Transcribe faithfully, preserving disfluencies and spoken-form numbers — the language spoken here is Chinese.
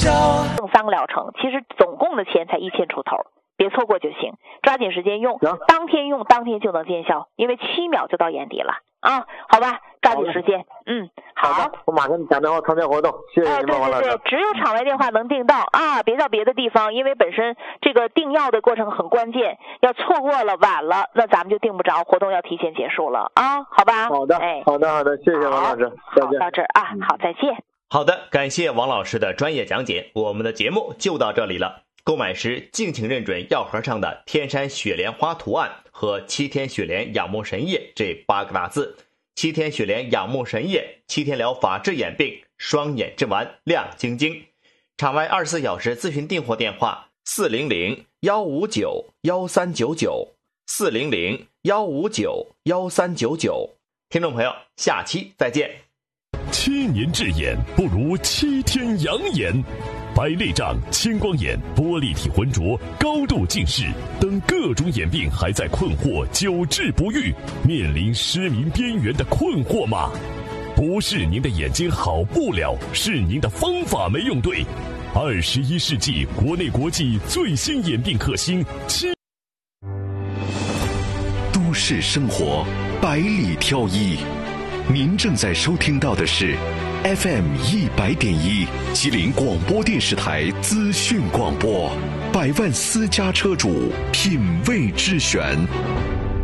笑。 三个疗程，其实总共的钱才一千出头，别错过就行，抓紧时间用，当天用当天就能见效，因为七秒就到眼底了啊，好吧，抓紧时间，嗯，好， 好的，我马上打电话参加活动，谢谢您，王老师。 对对对，只有场外电话能订到啊，别到别的地方，因为本身这个订药的过程很关键，要错过了晚了，那咱们就订不着，活动要提前结束了啊，好吧？ 好的，哎，好的好的，谢谢王老师，再见。 好，到这儿啊，好，再见。 好的，感谢王老师的专业讲解，我们的节目就到这里了。购买时敬请认准药盒上的天山雪莲花图案和七天雪莲养目神液这八个大字。七天雪莲养目神液，七天疗法治眼病，双眼之丸亮晶晶。场外二十四小时咨询订货电话：四零零幺五九幺三九九，四零零幺五九幺三九九。听众朋友，下期再见。 七年治眼不如七天养眼。白内障、青光眼、玻璃体浑浊、高度近视等各种眼病还在困惑久治不愈，面临失明边缘的困惑吗？不是您的眼睛好不了，是您的方法没用对。二十一世纪国内国际最新眼病克星七。 都市生活百里挑一，您正在收听到的是F M 一百点一吉林广播电视台资讯广播，百万私家车主品味之选。